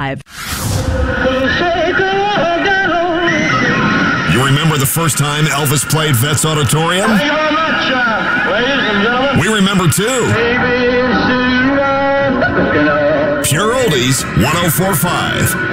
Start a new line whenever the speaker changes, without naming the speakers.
104.5.
You remember the first time Elvis played Vets Auditorium?
Thank you very much, ladies and gentlemen.
We remember too. Pure Oldies 104.5.